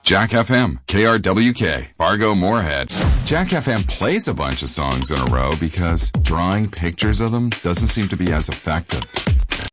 Jack FM, KRWK, Fargo Moorhead. Jack FM plays a bunch of songs in a row because drawing pictures of them doesn't seem to be as effective.